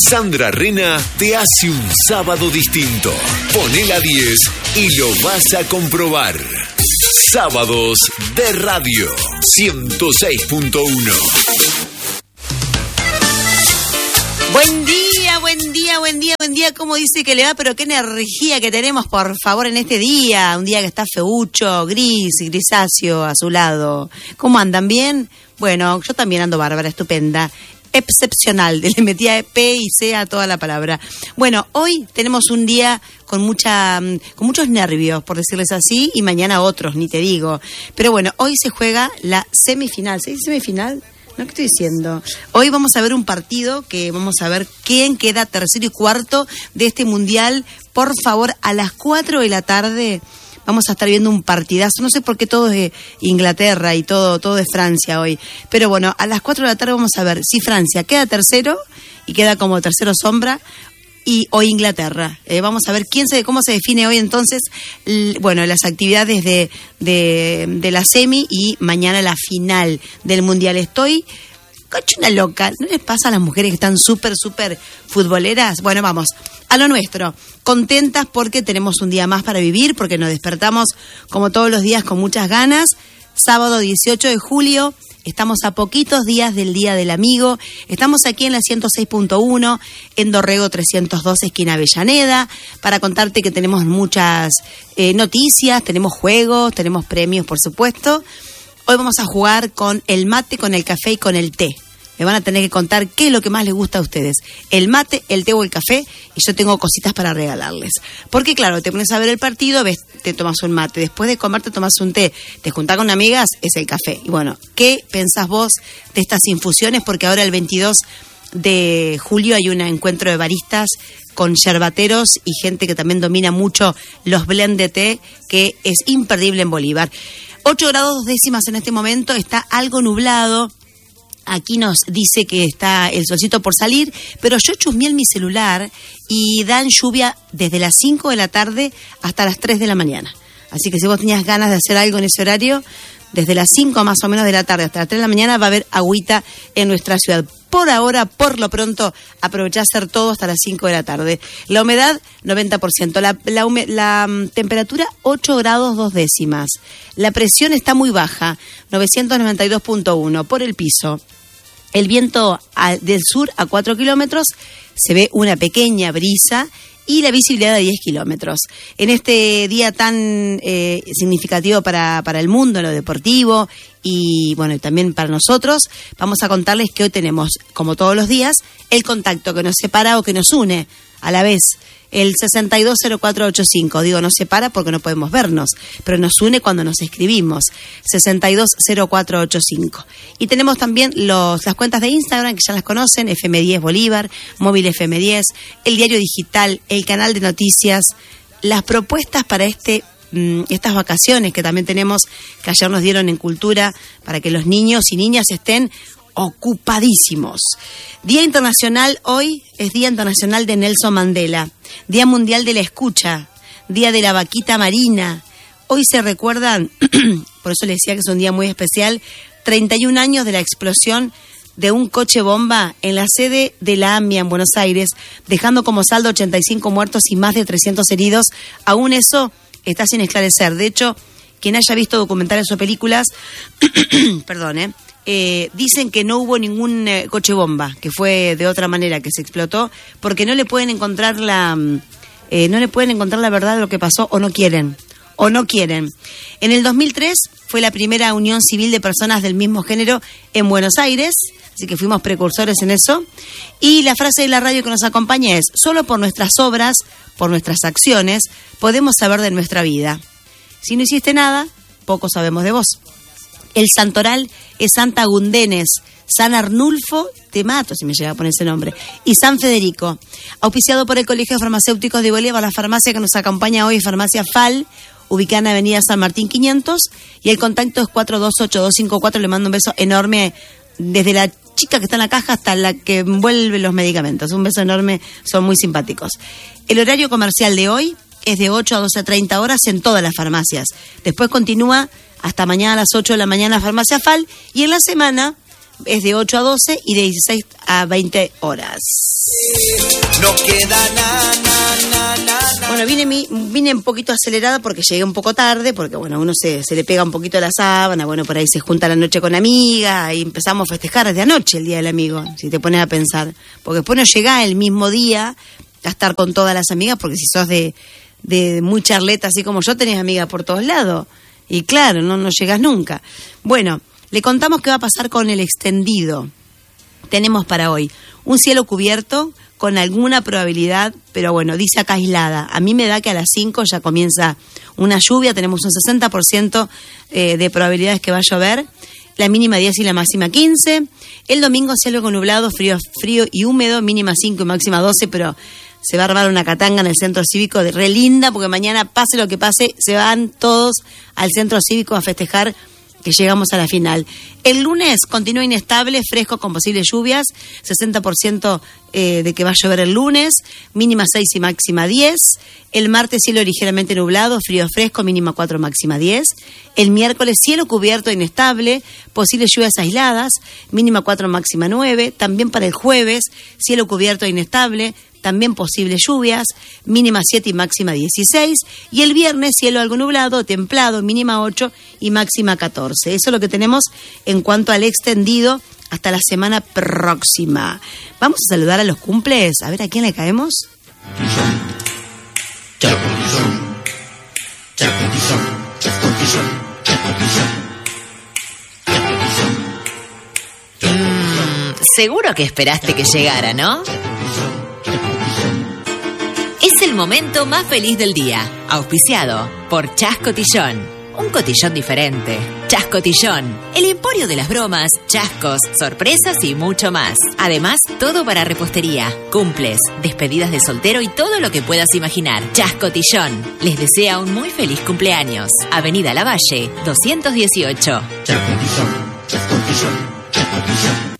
Sandra Rena te hace un sábado distinto. Poné la 10 y lo vas a comprobar. Sábados de Radio 106.1. Buen día, buen día, buen día, buen día. ¿Cómo dice que le va? Pero qué energía que tenemos, por favor, en este día. Un día que está feucho, grisáceo, azulado. ¿Cómo andan? ¿Bien? Bueno, yo también ando bárbara, estupenda. Excepcional, le metía P y C a toda la palabra. Bueno, hoy tenemos un día con muchos nervios, por decirles así, y mañana otros, ni te digo. Pero bueno, hoy se juega la semifinal. ¿Se dice semifinal? No, ¿qué estoy diciendo? Hoy vamos a ver un partido que vamos a ver quién queda tercero y cuarto de este mundial. Por favor, a las 4 de la tarde vamos a estar viendo un partidazo. No sé por qué todo es de Inglaterra y todo de Francia hoy. Pero bueno, a las 4 de la tarde vamos a ver si Francia queda tercero y queda como tercero sombra o Inglaterra. Vamos a ver cómo se define hoy entonces, bueno, las actividades de la semi y mañana la final del mundial. Estoy coche una loca. ¿No les pasa a las mujeres que están súper futboleras? Bueno, vamos a lo nuestro. Contentas porque tenemos un día más para vivir, porque nos despertamos como todos los días con muchas ganas. Sábado 18 de julio, estamos a poquitos días del Día del Amigo. Estamos aquí en la 106.1, en Dorrego 302, esquina Avellaneda, para contarte que tenemos muchas noticias, tenemos juegos, tenemos premios, por supuesto. Hoy vamos a jugar con el mate, con el café y con el té. Me van a tener que contar qué es lo que más les gusta a ustedes. El mate, el té o el café, y yo tengo cositas para regalarles. Porque claro, te pones a ver el partido, ves, te tomas un mate. Después de comer te tomas un té. Te juntás con amigas, es el café. Y bueno, ¿qué pensás vos de estas infusiones? Porque ahora el 22 de julio hay un encuentro de baristas con yerbateros y gente que también domina mucho los blend de té, que es imperdible en Bolívar. 8 grados 2 décimas en este momento, está algo nublado. Aquí nos dice que está el solcito por salir, pero yo chusmeé en mi celular y dan lluvia desde las 5 de la tarde hasta las 3 de la mañana. Así que si vos tenías ganas de hacer algo en ese horario, desde las 5 más o menos de la tarde hasta las 3 de la mañana va a haber agüita en nuestra ciudad. Por ahora, por lo pronto, aprovechá a hacer todo hasta las 5 de la tarde. La humedad, 90%. La temperatura, 8 grados 2 décimas. La presión está muy baja, 992.1 por el piso. El viento del sur a 4 kilómetros, se ve una pequeña brisa y la visibilidad de 10 kilómetros. En este día tan significativo para el mundo, en lo deportivo y bueno, también para nosotros, vamos a contarles que hoy tenemos, como todos los días, el contacto que nos separa o que nos une a la vez. El 620485, digo, nos separa porque no podemos vernos, pero nos une cuando nos escribimos, 620485. Y tenemos también las cuentas de Instagram, que ya las conocen, FM10 Bolívar, Móvil FM10, el diario digital, el canal de noticias, las propuestas para estas vacaciones que también tenemos, que ayer nos dieron en Cultura, para que los niños y niñas estén ocupadísimos. Día internacional, hoy es Día Internacional de Nelson Mandela, Día Mundial de la Escucha, Día de la Vaquita Marina. Hoy se recuerdan, por eso les decía que es un día muy especial, 31 años de la explosión de un coche bomba en la sede de la AMIA en Buenos Aires, dejando como saldo 85 muertos y más de 300 heridos. Aún eso está sin esclarecer. De hecho, quien haya visto documentales o películas, perdón, dicen que no hubo ningún coche bomba, que fue de otra manera que se explotó, porque no le pueden encontrar la verdad de lo que pasó, o no quieren. En el 2003 fue la primera unión civil de personas del mismo género en Buenos Aires, así que fuimos precursores en eso. Y la frase de la radio que nos acompaña es: solo por nuestras obras, por nuestras acciones, podemos saber de nuestra vida. Si no hiciste nada, poco sabemos de vos. El santoral es Santa Gundenes, San Arnulfo, te mato si me llega a poner ese nombre, y San Federico. Auspiciado por el Colegio de Farmacéuticos de Bolívar, la farmacia que nos acompaña hoy es Farmacia FAL, ubicada en Avenida San Martín 500, y el contacto es 428254. Le mando un beso enorme desde la chica que está en la caja hasta la que envuelve los medicamentos. Un beso enorme, son muy simpáticos. El horario comercial de hoy es de 8 a 12:30 horas en todas las farmacias. Después continúa hasta mañana a las 8 de la mañana Farmacia FAL, y en la semana es de 8 a 12 y de 16 a 20 horas. No queda nada. Bueno, vine un poquito acelerada porque llegué un poco tarde, porque bueno, uno se le pega un poquito la sábana, bueno, por ahí se junta la noche con amiga y empezamos a festejar desde anoche el Día del Amigo, si te pones a pensar. Porque después no llegás el mismo día a estar con todas las amigas, porque si sos de muy charleta, así como yo, tenés amigas por todos lados. Y claro, no llegás nunca. Bueno, le contamos qué va a pasar con el extendido. Tenemos para hoy un cielo cubierto con alguna probabilidad, pero bueno, dice acá aislada. A mí me da que a las 5 ya comienza una lluvia, tenemos un 60% de probabilidades que va a llover, la mínima 10 y la máxima 15. El domingo cielo con nublado, frío y húmedo, mínima 5 y máxima 12, pero se va a armar una catanga en el centro cívico re linda, porque mañana, pase lo que pase, se van todos al centro cívico a festejar que llegamos a la final. El lunes continúa inestable, fresco con posibles lluvias, 60% de que va a llover el lunes, mínima 6 y máxima 10. El martes cielo ligeramente nublado, frío fresco, mínima 4, máxima 10. El miércoles cielo cubierto e inestable, posibles lluvias aisladas, mínima 4, máxima 9. También para el jueves, cielo cubierto e inestable, también posibles lluvias, mínima 7 y máxima 16. Y el viernes, cielo algo nublado, templado, mínima 8 y máxima 14. Eso es lo que tenemos en cuanto al extendido hasta la semana próxima. Vamos a saludar a los cumples. A ver, ¿a quién le caemos? Seguro que esperaste que llegara, ¿no? Es el momento más feliz del día, auspiciado por Chas Cotillón. Un cotillón diferente. Chas Cotillón, el emporio de las bromas, chascos, sorpresas y mucho más. Además, todo para repostería, cumples, despedidas de soltero y todo lo que puedas imaginar. Chas Cotillón les desea un muy feliz cumpleaños. Avenida Lavalle, 218. Chas Cotillón, Chas Cotillón, Chas Cotillón.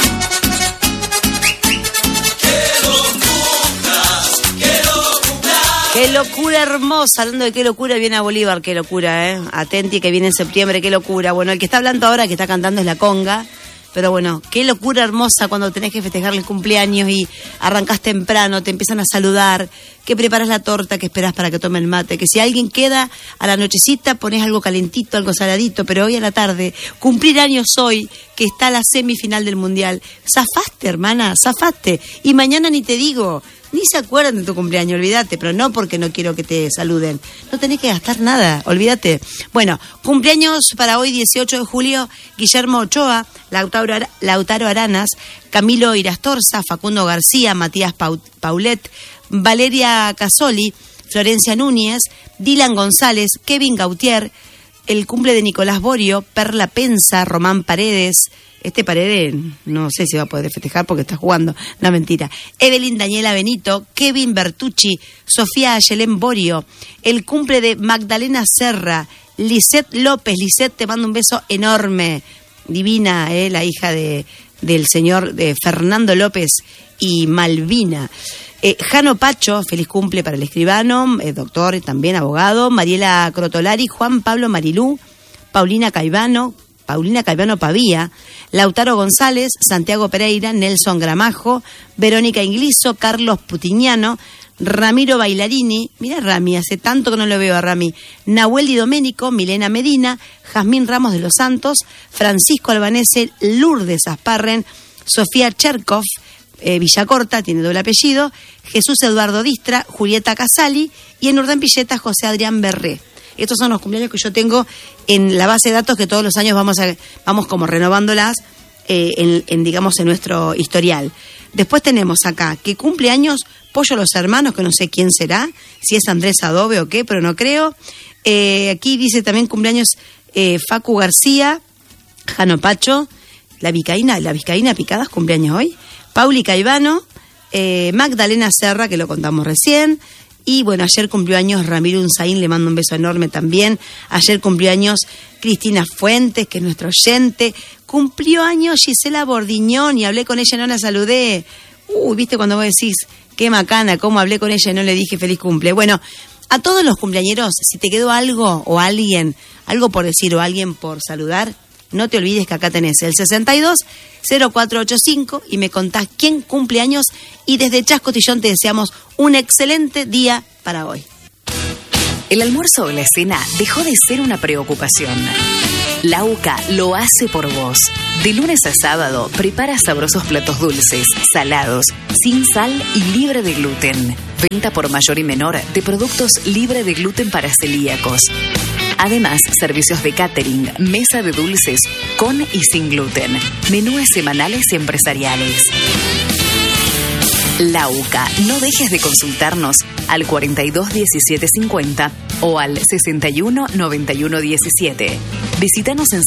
Qué locura hermosa, hablando de qué locura, viene a Bolívar, qué locura, Atenti que viene en septiembre, qué locura. Bueno, el que está hablando ahora, que está cantando es la conga, pero bueno, qué locura hermosa cuando tenés que festejarle el cumpleaños y arrancás temprano, te empiezan a saludar, que preparas la torta, que esperás para que tome el mate, que si alguien queda a la nochecita ponés algo calentito, algo saladito, pero hoy a la tarde, cumplir años hoy, que está la semifinal del Mundial. Zafaste, hermana, zafaste, y mañana ni te digo. Ni se acuerdan de tu cumpleaños, olvídate, pero no porque no quiero que te saluden. No tenés que gastar nada, olvídate. Bueno, cumpleaños para hoy, 18 de julio, Guillermo Ochoa, Lautaro Aranas, Camilo Irastorza, Facundo García, Matías Paulet, Valeria Casoli, Florencia Núñez, Dylan González, Kevin Gautier, el cumple de Nicolás Borio, Perla Pensa, Román Paredes. Este Paredes no sé si va a poder festejar porque está jugando. No, mentira. Evelyn Daniela Benito, Kevin Bertucci, Sofía Ayelén Borio, el cumple de Magdalena Serra, Lisette López. Lisette, te mando un beso enorme. Divina, la hija del señor de Fernando López y Malvina. Jano Pacho, feliz cumple para el escribano, doctor y también abogado. Mariela Crotolari, Juan Pablo Marilú, Paulina Caivano Pavía, Lautaro González, Santiago Pereira, Nelson Gramajo, Verónica Ingliso, Carlos Putiñano, Ramiro Bailarini, mira Rami, hace tanto que no lo veo a Rami, Nahuel Di Doménico, Milena Medina, Jazmín Ramos de los Santos, Francisco Albanese, Lourdes Asparren, Sofía Cherkov, Villacorta, tiene doble apellido, Jesús Eduardo Distra, Julieta Casali y en Urdán Pilleta, José Adrián Berré. Estos son los cumpleaños que yo tengo en la base de datos que todos los años vamos como renovándolas digamos en nuestro historial. Después tenemos acá que cumpleaños Pollo Los Hermanos, que no sé quién será, si es Andrés Adobe o qué, pero no creo. Aquí dice también cumpleaños Facu García, Jano Pacho, la Vizcaína Picadas, cumpleaños hoy, Pauli Caivano, Magdalena Serra, que lo contamos recién. Y bueno, ayer cumplió años Ramiro Unzaín, le mando un beso enorme también. Ayer cumplió años Cristina Fuentes, que es nuestro oyente. Cumplió años Gisela Bordiñón y hablé con ella y no la saludé. ¿Viste cuando vos decís, qué macana, cómo hablé con ella y no le dije feliz cumple? Bueno, a todos los cumpleañeros, si te quedó algo o alguien, algo por decir o alguien por saludar, no te olvides que acá tenés el 62-0485 y me contás quién cumple años. Y desde Chas Cotillón te deseamos un excelente día para hoy. El almuerzo o la cena dejó de ser una preocupación. Lauca lo hace por vos. De lunes a sábado prepara sabrosos platos dulces, salados, sin sal y libre de gluten. Venta por mayor y menor de productos libre de gluten para celíacos. Además, servicios de catering, mesa de dulces con y sin gluten, menúes semanales y empresariales. Lauca, no dejes de consultarnos al 42 17 50 o al 61 91 17. Visítanos en